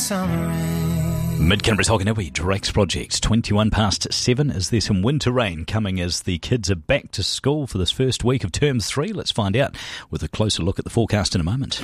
summer rain. Mid-Canberra's Hokoniwi Drake's Project, 7:21. Is there some winter rain coming as the kids are back to school for this first week of Term 3? Let's find out with a closer look at the forecast in a moment.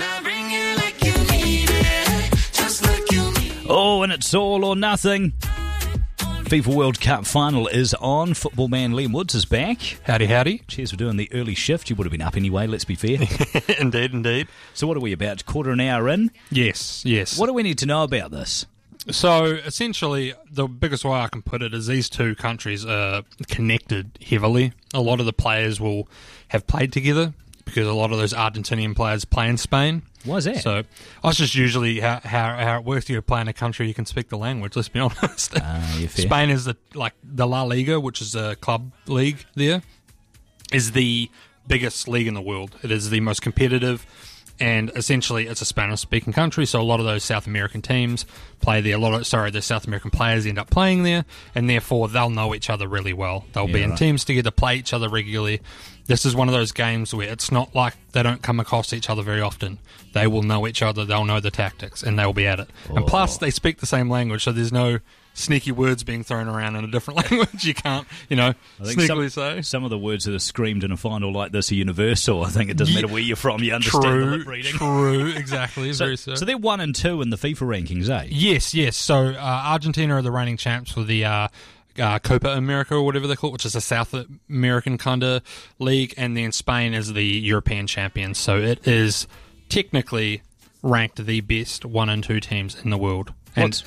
Oh, and it's all or nothing. FIFA World Cup final is on. Football man Liam Woods is back. Howdy, howdy. Cheers for doing the early shift. You would have been up anyway, let's be fair. Indeed. So what are we about? Quarter an hour in? Yes. What do we need to know about this? So, essentially, the biggest way I can put it is these two countries are connected heavily. A lot of the players will have played together because a lot of those Argentinian players play in Spain. Why is that? So, that's just usually how it works. You play in a country, you can speak the language, let's be honest. Fair. Spain is the La Liga, which is a club league there, is the biggest league in the world. It is the most competitive, and essentially it's a Spanish-speaking country, so a lot of those South American teams play there. The South American players end up playing there, and therefore they'll know each other really well. They'll be in teams together, play each other regularly. This is one of those games where it's not like they don't come across each other very often. They will know each other, they'll know the tactics, and they'll be at it. And plus, they speak the same language, so there's no sneaky words being thrown around in a different language. You can't, sneakily say. Some of the words that are screamed in a final like this are universal. I think it doesn't matter where you're from, you understand the lip reading. True, exactly. So they're 1 and 2 in the FIFA rankings, eh? Yes. So Argentina are the reigning champs for the Copa America or whatever they call it, which is a South American kind of league, and then Spain is the European champions. So it is technically ranked the best 1 and 2 teams in the world. And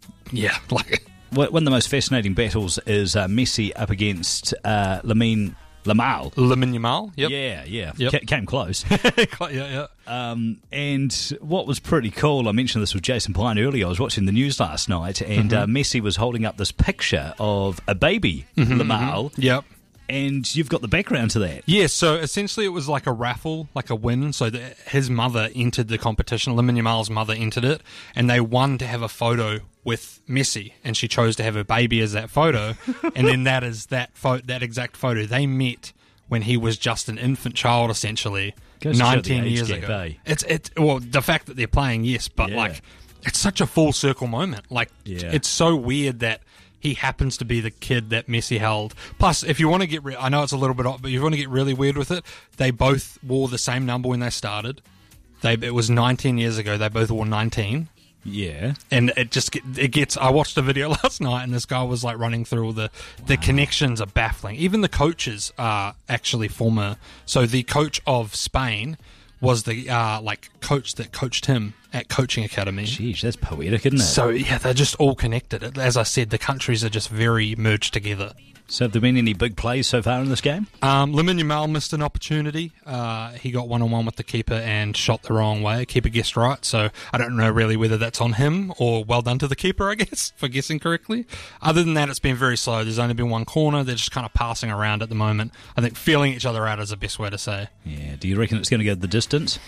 one of the most fascinating battles is Messi up against Lamine Yamal. Yep. Yeah. Yep. Came close. Yeah. And what was pretty cool, I mentioned this with Jason Pine earlier, I was watching the news last night, and Messi was holding up this picture of a baby Lamine. Yep. And you've got the background to that. Yeah, so essentially it was like a raffle, like a win. So his mother entered the competition, Lamine Yamal's mother entered it, and they won to have a photo with Messi, and she chose to have her baby as that photo, and then that is that exact photo. They met when he was just an infant child, essentially, 19 years ago. Well, the fact that they're playing, yes, but it's such a full circle moment. It's so weird that he happens to be the kid that Messi held. Plus, if you want to get... I know it's a little bit odd, but if you want to get really weird with it, they both wore the same number when they started. It was 19 years ago. They both wore 19. Yeah. And it gets... I watched a video last night, and this guy was running through all the connections are baffling. Even the coaches are actually former... So the coach of Spain was the coach that coached him at Coaching Academy. Jeez, that's poetic, isn't it? So, yeah, they're just all connected. As I said, the countries are just very merged together. So have there been any big plays so far in this game? Lamine Yamal missed an opportunity. He got one-on-one with the keeper and shot the wrong way. Keeper guessed right, so I don't know really whether that's on him or well done to the keeper, I guess, for guessing correctly. Other than that, it's been very slow. There's only been one corner. They're just kind of passing around at the moment. I think feeling each other out is the best way to say. Yeah. Do you reckon it's going to go the distance?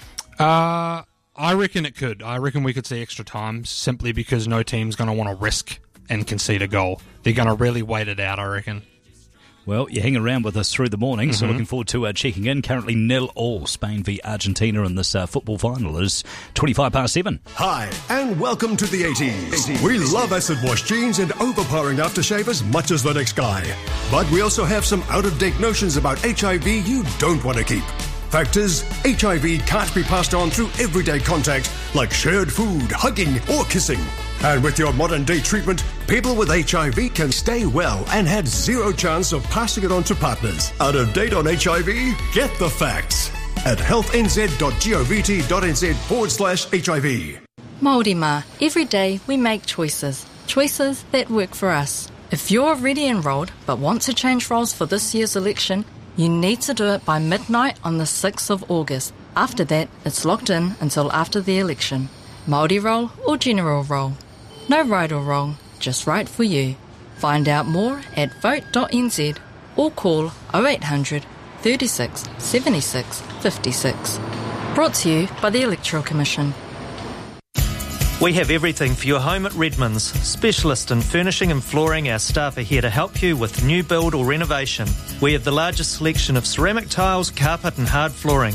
I reckon it could. I reckon we could see extra time simply because no team's going to want to risk and concede a goal. They're going to really wait it out, I reckon. Well, you hang around with us through the morning, so looking forward to checking in. Currently 0-0, Spain v Argentina in this football final. It is 7:25. Hi, and welcome to the 80s. We love acid wash jeans and overpowering aftershave as much as the next guy. But we also have some out-of-date notions about HIV you don't want to keep. Fact is, HIV can't be passed on through everyday contact like shared food, hugging, or kissing. And with your modern-day treatment, people with HIV can stay well and had zero chance of passing it on to partners. Out of date on HIV? Get the facts at healthnz.gov.nz/HIV. Māori mā, every day we make choices that work for us. If you're already enrolled but want to change roles for this year's election, you need to do it by midnight on the 6th of August. After that, it's locked in until after the election. Māori role or general role. No right or wrong, just right for you. Find out more at vote.nz or call 0800 36 76 56. Brought to you by the Electoral Commission. We have everything for your home at Redmond's. Specialist in furnishing and flooring, our staff are here to help you with new build or renovation. We have the largest selection of ceramic tiles, carpet and hard flooring.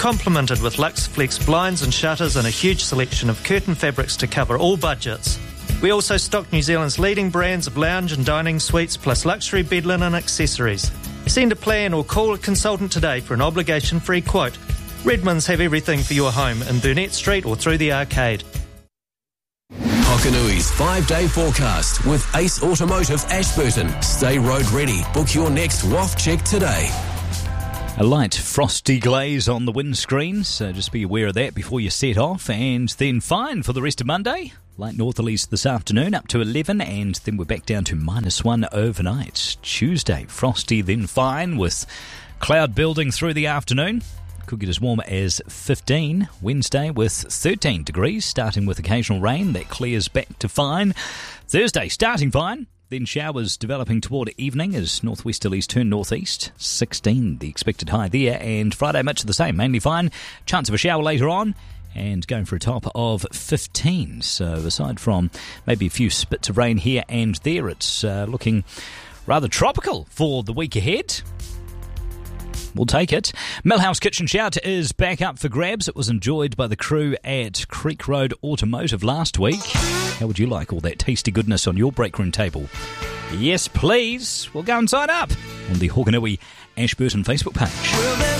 complemented with LuxFlex blinds and shutters and a huge selection of curtain fabrics to cover all budgets. We also stock New Zealand's leading brands of lounge and dining suites plus luxury bed linen accessories. Send a plan or call a consultant today for an obligation-free quote. Redmond's have everything for your home in Burnett Street or through the arcade. Hokanui's 5-day forecast with Ace Automotive Ashburton. Stay road ready. Book your next WAF check today. A light frosty glaze on the windscreen, so just be aware of that before you set off. And then fine for the rest of Monday. Light northerlies this afternoon up to 11, and then we're back down to -1 overnight. Tuesday, frosty, then fine with cloud building through the afternoon. Could get as warm as 15. Wednesday with 13 degrees, starting with occasional rain. That clears back to fine. Thursday starting fine, then showers developing toward evening as northwesterlies turn northeast. 16 the expected high there, and Friday much of the same, mainly fine. Chance of a shower later on, and going for a top of 15. So aside from maybe a few spits of rain here and there, it's looking rather tropical for the week ahead. We'll take it. Millhouse Kitchen Shout is back up for grabs. It was enjoyed by the crew at Creek Road Automotive last week. How would you like all that tasty goodness on your break room table? Yes, please. We'll go and sign up on the Hokanui Ashburton Facebook page.